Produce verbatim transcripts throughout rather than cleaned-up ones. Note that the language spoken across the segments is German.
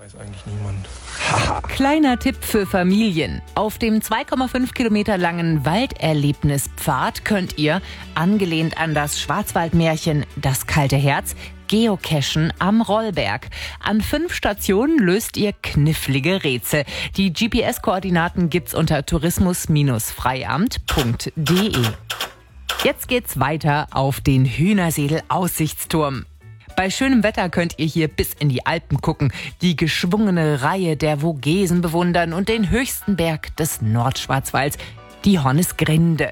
Weiß eigentlich niemand. Kleiner Tipp für Familien. Auf dem zwei Komma fünf Kilometer langen Walderlebnispfad könnt ihr, angelehnt an das Schwarzwaldmärchen Das kalte Herz, geocachen am Rollberg. An fünf Stationen löst ihr knifflige Rätsel. Die G P S-Koordinaten gibt's unter tourismus freiamt punkt de. Jetzt geht's weiter auf den Hühnersedel-Aussichtsturm. Bei schönem Wetter könnt ihr hier bis in die Alpen gucken, die geschwungene Reihe der Vogesen bewundern und den höchsten Berg des Nordschwarzwalds, die Hornisgrinde.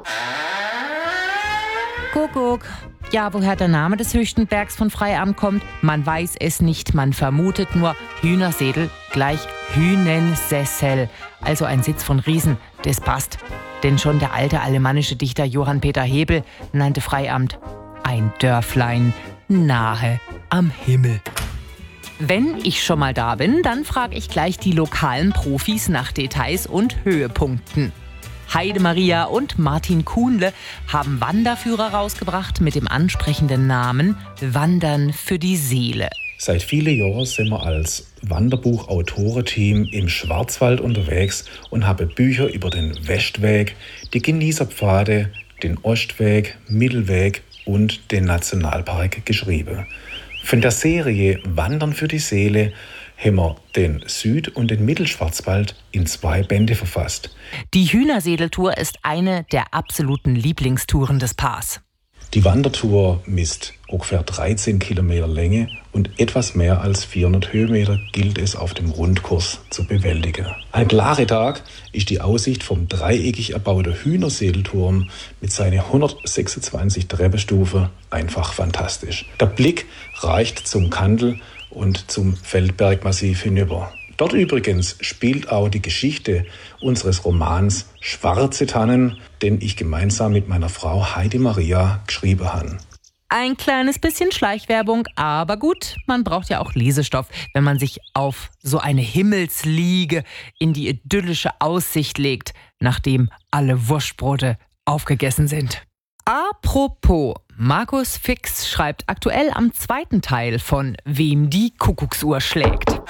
Kuckuck. Ja, woher der Name des höchsten Bergs von Freiamt kommt? Man weiß es nicht, man vermutet nur Hühnersedel gleich Hühnensessel, also ein Sitz von Riesen. Das passt, denn schon der alte alemannische Dichter Johann Peter Hebel nannte Freiamt ein Dörflein nahe am Himmel. Wenn ich schon mal da bin, dann frage ich gleich die lokalen Profis nach Details und Höhepunkten. Heidemaria und Martin Kuhnle haben Wanderführer rausgebracht mit dem ansprechenden Namen Wandern für die Seele. Seit vielen Jahren sind wir als Wanderbuch-Autorenteam im Schwarzwald unterwegs und haben Bücher über den Westweg, die Genießerpfade, den Ostweg, Mittelweg und den Nationalpark geschrieben. Von der Serie Wandern für die Seele haben wir den Süd- und den Mittelschwarzwald in zwei Bände verfasst. Die Hühnersedeltour ist eine der absoluten Lieblingstouren des Paars. Die Wandertour misst ungefähr dreizehn Kilometer Länge und etwas mehr als vierhundert Höhenmeter gilt es auf dem Rundkurs zu bewältigen. Ein klarer Tag ist die Aussicht vom dreieckig erbauten Hühnersedelturm mit seinen hundertsechsundzwanzig Treppenstufen einfach fantastisch. Der Blick reicht zum Kandel und zum Feldbergmassiv hinüber. Dort übrigens spielt auch die Geschichte unseres Romans Schwarze Tannen, den ich gemeinsam mit meiner Frau Heidemaria geschrieben habe. Ein kleines bisschen Schleichwerbung, aber gut, man braucht ja auch Lesestoff, wenn man sich auf so eine Himmelsliege in die idyllische Aussicht legt, nachdem alle Wurstbrote aufgegessen sind. Apropos, Markus Fix schreibt aktuell am zweiten Teil von Wem die Kuckucksuhr schlägt.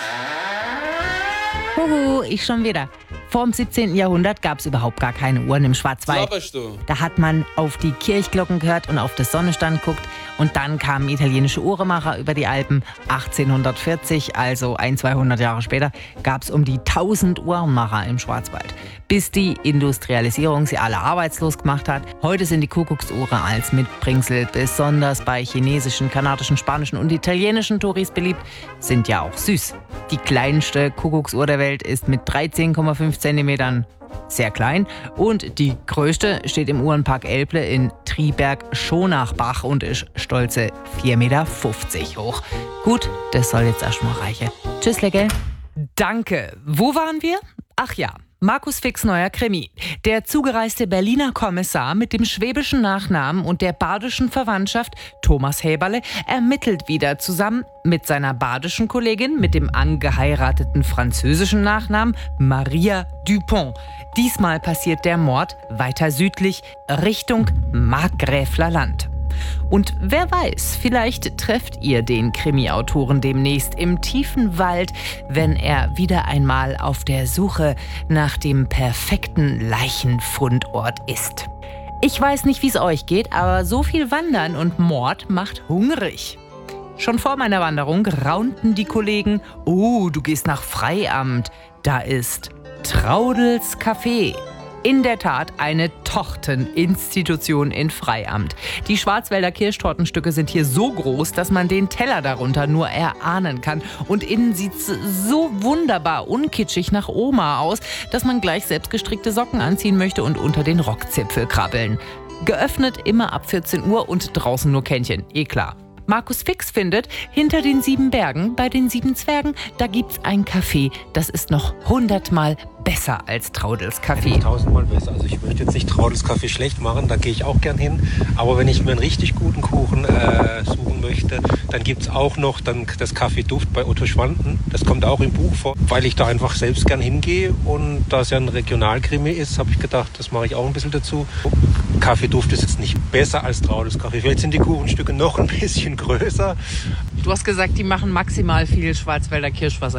Huhu, ich schon wieder. Vor dem siebzehnten Jahrhundert gab es überhaupt gar keine Uhren im Schwarzwald. Da hat man auf die Kirchglocken gehört und auf das Sonnenstand guckt. Und dann kamen italienische Uhremacher über die Alpen. achtzehnhundertvierzig, also ein, zweihundert Jahre später, gab es um die tausend Uhrmacher im Schwarzwald. Bis die Industrialisierung sie alle arbeitslos gemacht hat. Heute sind die Kuckucksuhren als Mitbringsel besonders bei chinesischen, kanadischen, spanischen und italienischen Touris beliebt. Sind ja auch süß. Die kleinste Kuckucksuhr der Welt ist mit dreizehn Komma fünf Zentimetern sehr klein und die größte steht im Uhrenpark Elble in Triberg-Schonachbach und ist stolze vier Komma fünfzig Meter hoch. Gut, das soll jetzt erstmal reichen. Tschüss, Legge. Danke. Wo waren wir? Ach ja. Markus Fix neuer Krimi. Der zugereiste Berliner Kommissar mit dem schwäbischen Nachnamen und der badischen Verwandtschaft, Thomas Häberle, ermittelt wieder zusammen mit seiner badischen Kollegin mit dem angeheirateten französischen Nachnamen Maria Dupont. Diesmal passiert der Mord weiter südlich Richtung Markgräfler Land. Und wer weiß, vielleicht trefft ihr den Krimi-Autoren demnächst im tiefen Wald, wenn er wieder einmal auf der Suche nach dem perfekten Leichenfundort ist. Ich weiß nicht, wie es euch geht, aber so viel Wandern und Mord macht hungrig. Schon vor meiner Wanderung raunten die Kollegen: Oh, du gehst nach Freiamt. Da ist Traudels Café. In der Tat eine Torteninstitution in Freiamt. Die Schwarzwälder Kirschtortenstücke sind hier so groß, dass man den Teller darunter nur erahnen kann. Und innen sieht's so wunderbar unkitschig nach Oma aus, dass man gleich selbstgestrickte Socken anziehen möchte und unter den Rockzipfel krabbeln. Geöffnet immer ab vierzehn Uhr und draußen nur Kännchen, eh klar. Markus Fix findet, hinter den sieben Bergen, bei den sieben Zwergen, da gibt's ein Café, das ist noch hundertmal besser als Traudels Café. Tausendmal besser. Also ich möchte jetzt nicht Traudels Café schlecht machen, da gehe ich auch gern hin. Aber wenn ich mir einen richtig guten Kuchen äh, suchen möchte, dann gibt's auch noch dann das Café Duft bei Otto Schwanden. Das kommt auch im Buch vor, weil ich da einfach selbst gern hingehe. Und da es ja ein Regionalkrimi ist, habe ich gedacht, das mache ich auch ein bisschen dazu. Café Duft ist jetzt nicht besser als Traudels Café. Vielleicht sind die Kuchenstücke noch ein bisschen größer. Du hast gesagt, die machen maximal viel Schwarzwälder Kirschwasser.